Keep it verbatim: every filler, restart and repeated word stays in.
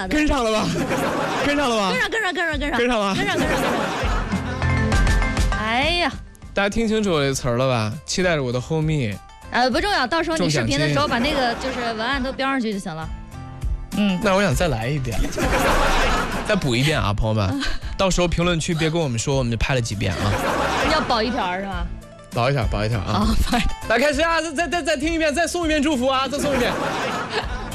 的。 跟上了吧？跟上了吧？ 跟上跟上跟上跟上跟上了， 跟上跟上跟上。哎呀， 大家听清楚我这词儿了吧？期待着我的后面。 呃，不重要，到时候你视频的时候把那个就是文案都标上去就行了。嗯， 那我想再来一遍，再补一遍啊，朋友们，到时候评论区别跟我们说我们拍了几遍啊。 要保一条是吧？ 保一条，保一条啊！ 啊， 来开始啊！再再再再听一遍，再送一遍祝福啊！再送一遍。